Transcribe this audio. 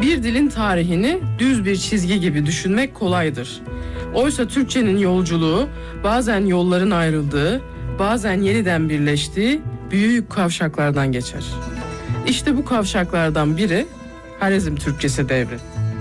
Bir dilin tarihini düz bir çizgi gibi düşünmek kolaydır. Oysa Türkçenin yolculuğu bazen yolların ayrıldığı, bazen yeniden birleştiği büyük kavşaklardan geçer. İşte bu kavşaklardan biri Harezm Türkçesi devri.